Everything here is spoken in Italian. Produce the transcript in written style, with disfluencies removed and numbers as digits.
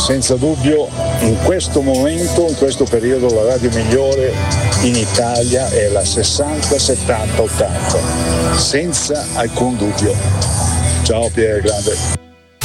senza dubbio in questo momento, in questo periodo, la radio migliore in Italia è la 60 70 80, senza alcun dubbio. Ciao Pier, grande.